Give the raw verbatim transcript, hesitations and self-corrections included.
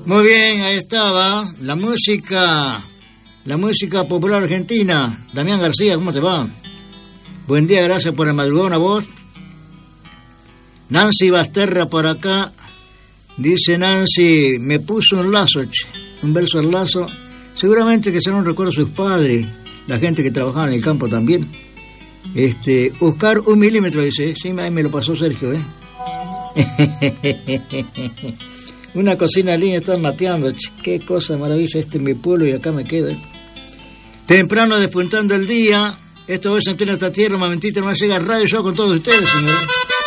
Muy bien, ahí estaba la música, la música popular argentina. Damián García, ¿cómo te va? Buen día, gracias por el madrugón a vos. Nancy Basterra por acá. Dice Nancy, me puso un lazo, che, un verso al lazo. Seguramente que será un recuerdo a sus padres, la gente que trabajaba en el campo también. Este, Oscar, un milímetro, dice, sí, ahí me lo pasó Sergio, ¿eh? Una cocina en línea están mateando, che, qué cosa maravilla, este es mi pueblo y acá me quedo, ¿eh? Temprano despuntando el día, esto es en plena esta tierra, un momentito más llega Radio Show con todos ustedes, señores.